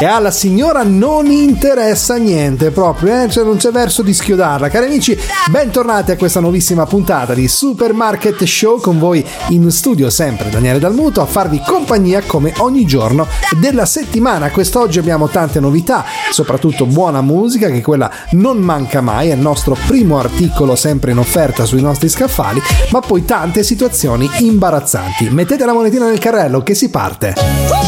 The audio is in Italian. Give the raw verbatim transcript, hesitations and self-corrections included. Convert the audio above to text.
e alla signora non interessa niente proprio, eh? Cioè non c'è verso di schiodarla. Cari amici, bentornati a questa nuovissima puntata di Supermarket Show, con voi in studio sempre Daniele Dalmuto a farvi compagnia come ogni giorno della settimana. Quest'oggi abbiamo tante novità, soprattutto buona musica, che quella non manca mai, è il nostro primo articolo sempre in offerta sui nostri scaffali, ma poi tante situazioni imbarazzanti. Mettete la monetina nel carrello che si parte.